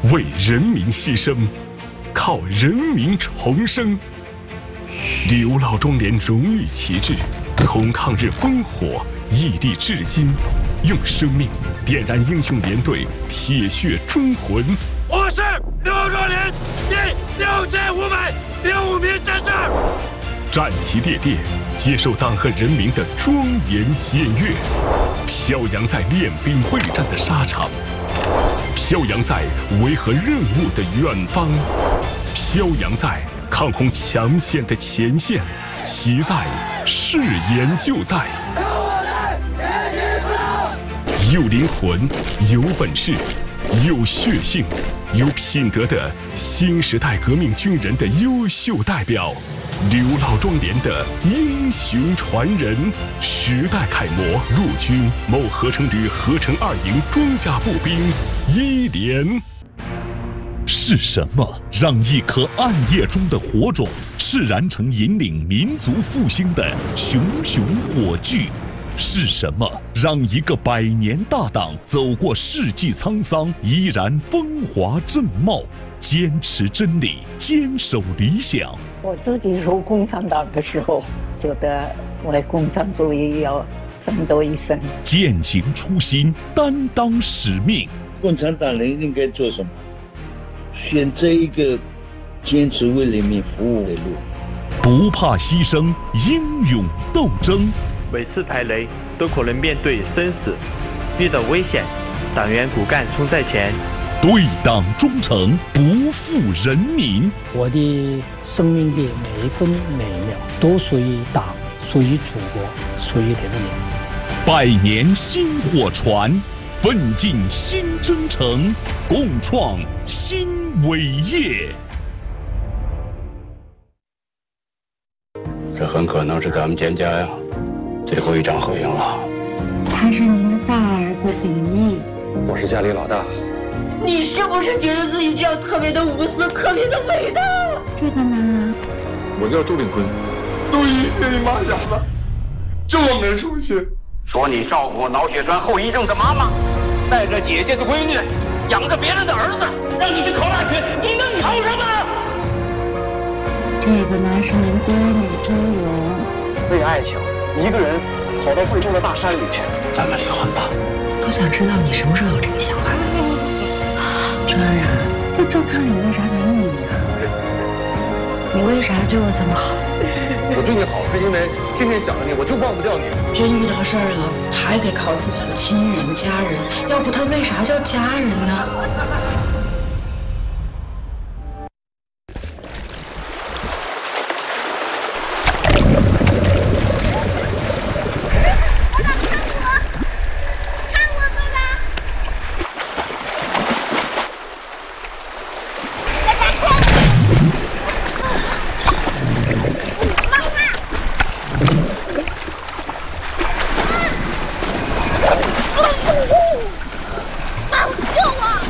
为人民牺牲，靠人民重生。刘老庄连荣誉旗帜从抗日烽火屹立至今，用生命点燃英雄连队铁血忠魂。 我是刘老庄连第6506名战士， 战旗猎猎，接受党和人民的庄严检阅，飘扬在练兵备战的沙场，飘扬在维和任务的远方，飘扬在抗洪抢险的前线，其在，誓言就在。有灵魂，有本事，有血性，有品德的新时代革命军人的优秀代表，刘老庄连的英雄传人，时代楷模，陆军某合成旅合成2营装甲步兵1连。 是什么让一颗暗夜中的火种炽然成引领民族复兴的熊熊火炬？是什么让一个100年大党走过世纪沧桑依然风华正茂？坚持真理，坚守理想。 我自己入共产党的时候，觉得为共产主义要奋斗一生， 践行初心，担当使命。 共产党人应该做什么？选择一个坚持为人民服务的路， 不怕牺牲，英勇斗争。 每次排雷都可能面对生死，遇到危险，党员骨干冲在前， 对党忠诚，不负人民。 我的生命的每一分每一秒都属于党，属于祖国，属于人民。 100年薪火传，奋进新征程，共创新伟业。 这很可能是咱们蒹葭呀最后一场合影了。 他是您的大儿子李毅， 我是家里老大。 你是不是觉得自己这样特别的无私，特别的伟大？ 这个呢？ 我叫周炳坤。 都因为妈养的，就我没出息。 说你照顾脑血栓后遗症的妈妈，带着姐姐的闺女，养着别人的儿子，让你去考大学，你能考什么？ 这个呢是您闺女周蓉。 为爱情，一个人跑到贵州的大山里去。 咱们离婚吧。 我想知道你什么时候有这个想法。娟儿啊， 这照片里为啥没你呀？ 你为啥对我这么好？ 我对你好是因为天天想着你，我就忘不掉你。 真遇到事儿了，他还得靠自己的亲人家人，要不他为啥叫家人呢？